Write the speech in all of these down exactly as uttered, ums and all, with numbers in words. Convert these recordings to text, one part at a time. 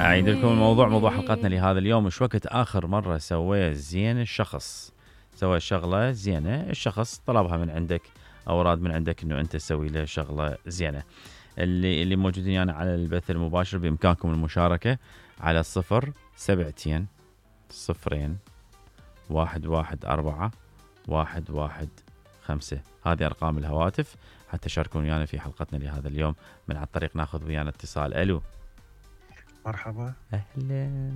أعيد لكم الموضوع. موضوع حلقتنا لهذا اليوم، مش وقت آخر مرة سوى زين الشخص، سوى شغلة زينة، الشخص طلبها من عندك أو راد من عندك إنه أنت تسوي له شغلة زينة. اللي اللي موجودين يعني على البث المباشر بإمكانكم المشاركة على صفر سبعتين صفرين واحد واحد أربعة واحد واحد خمسة. هذه أرقام الهواتف حتى شاركون ويانا في حلقتنا لهذا اليوم. من على الطريق ناخذ ويانا اتصال. ألو، مرحبا، أهلا،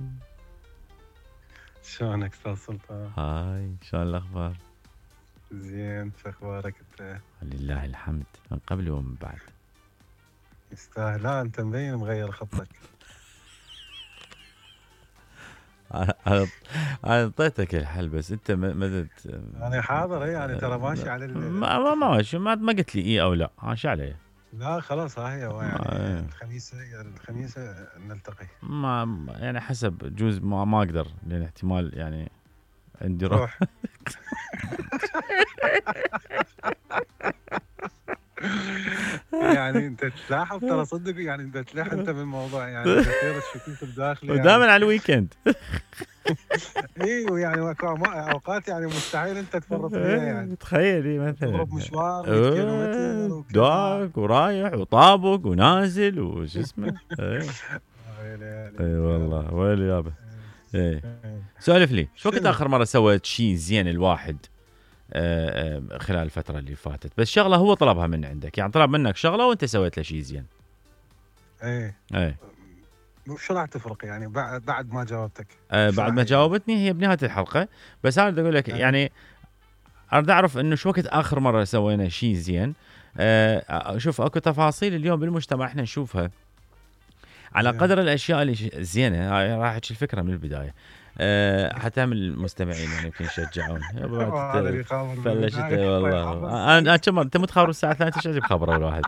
شلونك استاذ سلطان؟ هاي، شلون الأخبار؟ زين، شو اخبارك انت؟ لله الحمد، من قبل ومن بعد. يستاهل. لا انت مبين مغير خطك. أنا أنا أعطيتك الحل بس أنت ما ما انا حاضر، اي يعني ترى ماشي على ال- ما ما ما ماشي، ما ما قلت لي إيه أو لا، ماشي عليه. لا خلاص، ها هي ما- يعني الخميس الخميس نلتقي. ما يعني حسب، جوز ما ما أقدر لأن احتمال يعني عندي روح. روح. يعني انت تلاحظ ترى صدق، يعني انت تلاحظ انت بالموضوع، يعني كثير الشكوك بداخلي ودائما يعني. على الويكند. ايوه يعني اوقات يعني مستحيل انت تفرط فيها، يعني تخيل إيه مثلا تضرب مشوار مية كيلومتر وكذا. داك ورايح وطابق ونازل وش اسمه. اي اي والله ويلي يابا. اي سولف لي، شو وقت اخر مره سويت شيء زين الواحد آه، آه، خلال الفتره اللي فاتت؟ بس شغله هو طلبها من عندك، يعني طلب منك شغله وانت سويت له شيء زين. ايه اي شو راح تفرق يعني بعد بعد ما جاوبتك؟ آه، شو بعد راح ما يعني؟ جاوبتني هي بنهايه الحلقه، بس انا اقول لك أه. يعني اريد اعرف انه شو وقت اخر مره سوينا شيء زين. آه، شوف اكو تفاصيل اليوم بالمجتمع احنا نشوفها على زين. قدر الاشياء اللي ش- زينه. هاي راح احكي الفكره من البدايه أه حتى من المستمعين يعني يمكن يشجعون. هذا اللي خابر فلشت بالبداية. والله. طيب، انا انا كم انت متخابر الساعه ثلاثة ايش عجب خبره الواحد.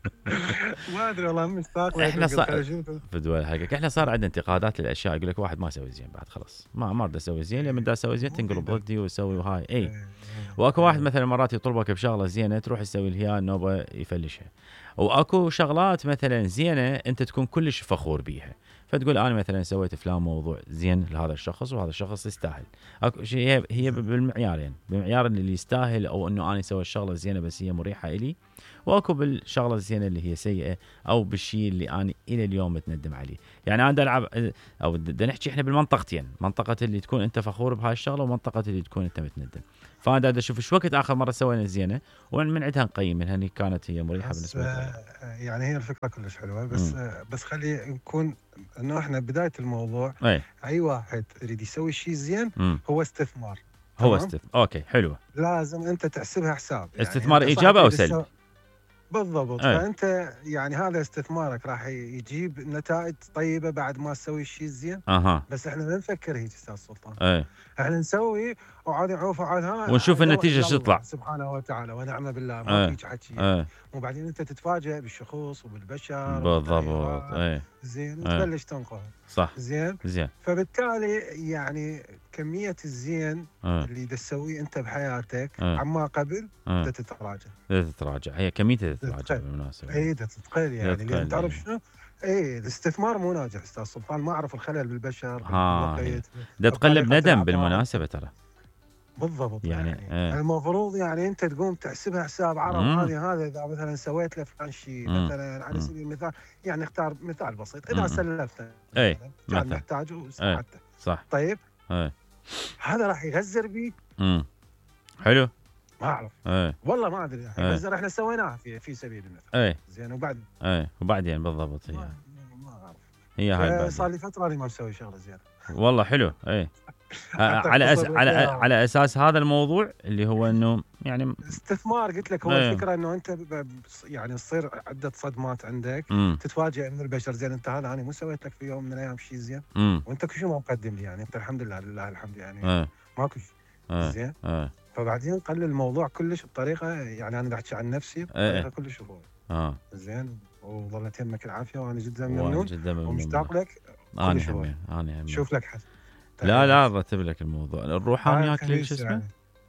ما ادري والله، مشتاق لك. احنا صار قلت أشوف. فدوى حقك، احنا صار عندنا انتقادات للاشياء، يقول لك واحد ما يسوي زين بعد خلاص، ما ما اريد اسوي زين، لما دا اسوي زين تنقلب ضدي ويسوي وهاي. اي واكو واحد مثلا مرات يطلبك بشغله زينه تروح تسوي لها اياها نوبه يفلشها، واكو شغلات مثلا زينه انت تكون كلش فخور بيها، فتقول انا مثلا سويت فلان موضوع زين لهذا الشخص وهذا الشخص يستاهل. اكو شيء هي, هي بالمعيارين، بمعيار اللي يستاهل او انه انا سويت الشغله الزينه بس هي مريحه الي، واكو بالشغله الزينه اللي هي سيئه او بالشيء اللي انا الى اليوم متندم عليه. يعني انا العب او بدنا نحكي احنا بالمنطقتين، منطقه اللي تكون انت فخور بهاي الشغله ومنطقه اللي تكون انت متندم. فانا دا اشوف شو وقت اخر مره سوينا زينه ومن عندها نقيم منها ان كانت هي مريحه بالنسبه لنا. يعني هي الفكره كلش حلوه، بس آه بس خلي نكون انه احنا بدايه الموضوع. اي اي واحد يريد يسوي شيء زين مم. هو استثمار. هو استثمار. اوكي حلوه. لازم انت تحسبها حساب، يعني استثمار ايجابي او سلبي. بالضبط. أي. فانت يعني هذا استثمارك راح يجيب نتائج طيبه بعد ما تسوي الشيء الزين. اها بس احنا ما نفكر هيك استاذ سلطان. اي احنا نسوي وعاد نعوف وعاد ها ونشوف النتيجه شو تطلع سبحانه وتعالى ونعم بالله، ما أي. فيك حكي. أي. وبعدين انت تتفاجئ بالشخوص وبالبشر بالضبط. اي زين وتبلش تنقل. صح زين زين. فبالتالي يعني كميه الزين أي. اللي تسويه انت بحياتك أي. عما قبل أي. بدها تتراجع. بدها تتراجع، هي كميتها تتراجع تتقل. بالمناسبه. اي بدها تتقل، يعني لان تعرف يعني. شنو؟ اي الاستثمار مو ناجح استاذ سلطان، ما اعرف الخلل بالبشر ها بالوقت. بدها تقلب ندم بالمناسبه ترى. بالضبط. يعني, يعني ايه. المفروض يعني انت تقوم تحسبها حساب عرب. هذه هذا اذا مثلا سويت له فلان شيء، مثلا على سبيل المثال، يعني اختار مثال بسيط، اذا سلفته اي كان محتاج وساعدته. صح. طيب ايه. هذا راح يغزر بيه. امم حلو. ما اعرف. ايه. والله ما ادري. يغزر احنا سويناها في في سبيل المثال. ايه. زين وبعد ايه وبعدين بالضبط هي ما, ما اعرف. هي هاي صار لي فتره اني ما مسوي شغله زينه. والله حلو. ايه على أس... على على اساس هذا الموضوع اللي هو انه يعني استثمار. قلت لك هو ايه. الفكره انه انت يعني تصير عده صدمات عندك. مم. تتفاجئ من البشر. زين انت هذا انا مو سويت لك في يوم من الايام شيء زين. مم. وانت شو ما مقدم لي، يعني انت الحمد لله لله الحمد يعني ايه. ماكو شيء ايه. زين ايه. فبعدين قل الموضوع كلش بطريقه، يعني انا بحكي عن نفسي بطريقه ايه. كلش رفوع. اه زين وظلت يمك العافيه وانا جدا ممنون ومشتاق لك. انا همين انا همين شوف لك حل. لا لا رتب لك الموضوع. الروحاني ياكل شو اسمه؟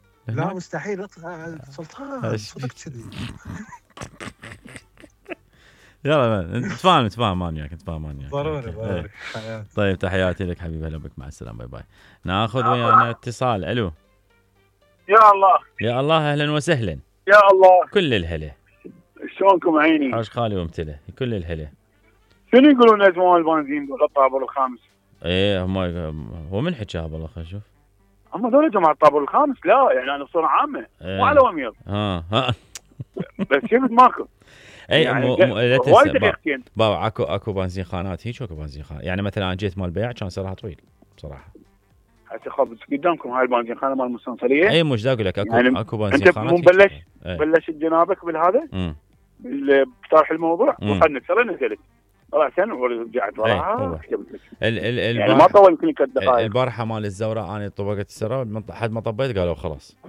لا مستحيل اطلع سلطان صدق كذي. يلا نتفاهم نتفاهم ما وياك نتفاهم ما وياك. ضروري ضروري. طيب تحياتي لك حبيبي، هلا بك، مع السلامه، باي باي. ناخذ ويانا اتصال. الو. يا الله يا الله، اهلا وسهلا. يا الله كل الهلا. شلونكم عيني؟ حاج خالي وامتله كل الهلا. شنو يقولون نجموا البنزين دول الطابور الخامس؟ ايه هم هو من حكاها بالله خلينا نشوف. هم دول جماعه الطابور الخامس، لا يعني انا بصوره عامه إيه. مو على وميض. ها ها بس شفت ماكو. اي يعني مو مو لا تنسى بابا, بابا اكو اكو بنزين خانات هيك واكو بنزين خانات، يعني مثلا انا جيت مال بيع كان سعرها طويل بصراحه. هسه خبز قدامكم هاي البنزين خانه مال المستنصريه. اي مش دا اقول لك اكو يعني اكو بنزين انت خانات. مو بلش بلشت جنابك بالهذا؟ امم بطرح الموضوع وخلنا ترى نزلت راسا ورجعت وراها كتبت لك. ال ال يعني ما طول يمكن ثلاث دقائق. البارحه مال الزوراء انا طبقت السره حد ما طبيت قالوا خلاص